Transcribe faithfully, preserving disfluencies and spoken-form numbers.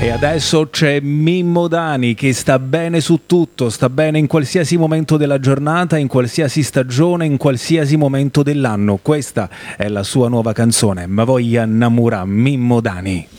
E adesso c'è Mimmo Dani che sta bene su tutto, sta bene in qualsiasi momento della giornata, in qualsiasi stagione, in qualsiasi momento dell'anno. Questa è la sua nuova canzone, Ma voglia innamorà, Mimmo Dani.